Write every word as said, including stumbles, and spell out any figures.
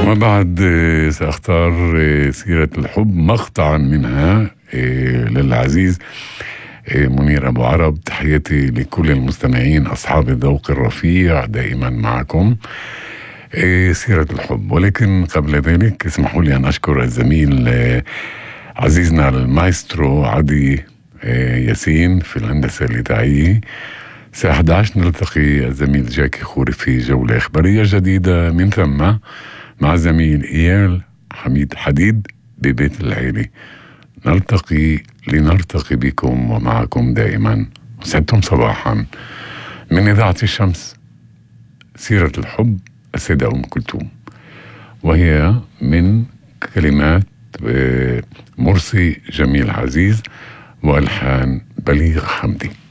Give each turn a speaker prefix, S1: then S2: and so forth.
S1: وما بعد سأختار سيرة الحب مقطعا منها للعزيز منير أبو عرب. تحياتي لكل المستمعين أصحاب الذوق الرفيع دائما معكم. سيرة الحب، ولكن قبل ذلك اسمحوا لي أن أشكر الزميل عزيزنا المايسترو عدي ياسين في الهندسة الإذاعية. الساعة أحد عشر نلتقي الزميل جاكي خوري في جولة إخبارية جديدة من ثم مع الزميل إيال حميد حديد ببيت العيلة. نلتقي لنرتقي بكم ومعكم دائما. وسعدتم صباحا من إذاعة الشمس. سيرة الحب السيدة أم كلثوم، وهي من كلمات مرسي جميل عزيز وألحان بليغ حمدي.